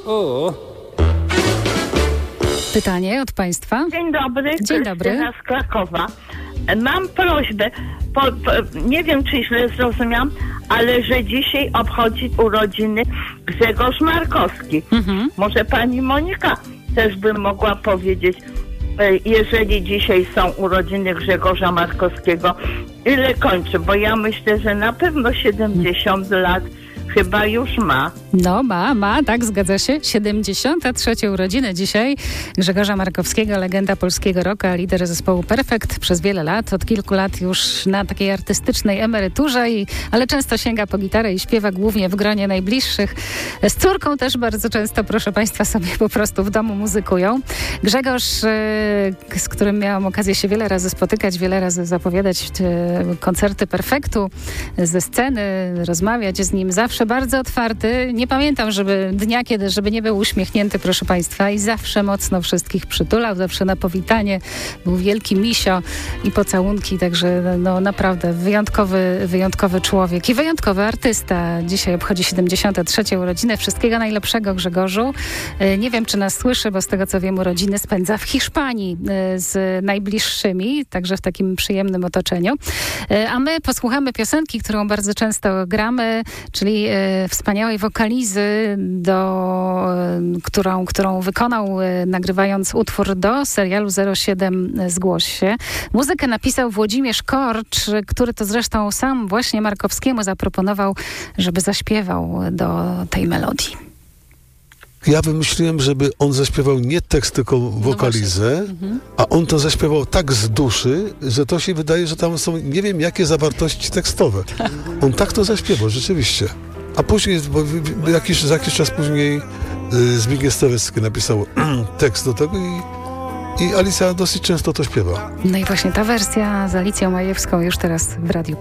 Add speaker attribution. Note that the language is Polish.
Speaker 1: O.
Speaker 2: Pytanie od Państwa.
Speaker 3: Dzień dobry.
Speaker 2: Dzień dobry.
Speaker 3: Krystyna z Krakowa. Mam prośbę, nie wiem, czy źle zrozumiałam, ale że dzisiaj obchodzi urodziny Grzegorz Markowski. Może pani Monika też by mogła powiedzieć, jeżeli dzisiaj są urodziny Grzegorza Markowskiego, ile kończy? Bo ja myślę, że na pewno 70 lat chyba już ma.
Speaker 2: No ma, tak, zgadza się. 73. urodziny dzisiaj Grzegorza Markowskiego, legenda polskiego rocka, lider zespołu Perfekt przez wiele lat. Od kilku lat już na takiej artystycznej emeryturze, ale często sięga po gitarę i śpiewa głównie w gronie najbliższych. Z córką też bardzo często, proszę Państwa, sobie po prostu w domu muzykują. Grzegorz, z którym miałam okazję się wiele razy spotykać, wiele razy zapowiadać koncerty Perfektu ze sceny, rozmawiać z nim, zawsze bardzo otwarty. Nie pamiętam, żeby nie był uśmiechnięty, proszę Państwa, i zawsze mocno wszystkich przytulał, zawsze na powitanie. Był wielki misio i pocałunki, także no naprawdę wyjątkowy człowiek i wyjątkowy artysta. Dzisiaj obchodzi 73. urodziny. Wszystkiego najlepszego, Grzegorzu. Nie wiem, czy nas słyszy, bo z tego co wiem, urodziny spędza w Hiszpanii z najbliższymi, także w takim przyjemnym otoczeniu. A my posłuchamy piosenki, którą bardzo często gramy, czyli wspaniałej wokalizy, którą wykonał, nagrywając utwór do serialu 07 Zgłoś się. Muzykę napisał Włodzimierz Korcz, który to zresztą sam właśnie Markowskiemu zaproponował, żeby zaśpiewał do tej melodii.
Speaker 4: Ja wymyśliłem, żeby on zaśpiewał nie tekst, tylko wokalizę, a on to zaśpiewał tak z duszy, że to się wydaje, że tam są nie wiem jakie zawartości tekstowe. On tak to zaśpiewał, rzeczywiście. A później, za jakiś czas później Zbigniew Stawecki napisał tekst do tego i Alicja dosyć często to śpiewa.
Speaker 2: No i właśnie ta wersja z Alicją Majewską już teraz w radiu.